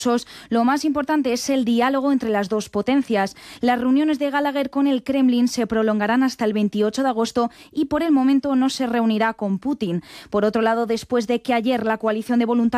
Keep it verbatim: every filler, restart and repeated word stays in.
Lo más importante es el diálogo entre las dos potencias. Las reuniones de Gallagher con el Kremlin se prolongarán hasta el veintiocho de agosto y por el momento no se reunirá con Putin. Por otro lado, después de que ayer la coalición de voluntarios